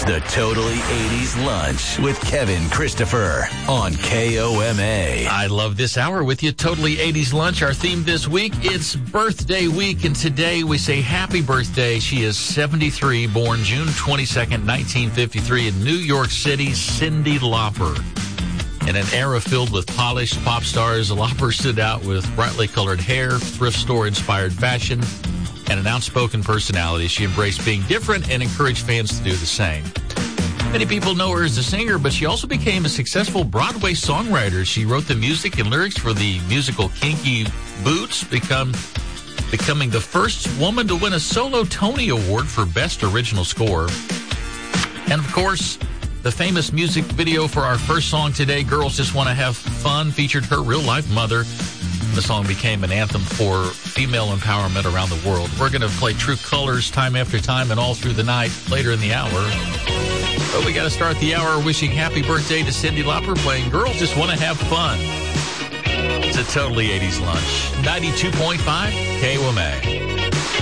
It's the Totally 80s Lunch with Kevin Christopher on KOMA. I love this hour with you. Totally 80s Lunch. Our theme this week, it's birthday week, and today we say happy birthday. She is 73, born June 22nd, 1953 in New York City, Cyndi Lauper. In an era filled with polished pop stars, Lauper stood out with brightly colored hair, thrift store-inspired fashion, and an outspoken personality. She embraced being different and encouraged fans to do the same. Many people know her as a singer, but she also became a successful Broadway songwriter. She wrote the music and lyrics for the musical Kinky Boots, becoming the first woman to win a solo Tony Award for Best Original Score. And, of course, the famous music video for our first song today, Girls Just Want to Have Fun, featured her real-life mother. The song became an anthem for female empowerment around the world. We're going to play True Colors time after time and all through the night later in the hour. But we got to start the hour wishing happy birthday to Cyndi Lauper, playing Girls Just Want to Have Fun. It's a Totally 80s Lunch. 92.5 KOMA.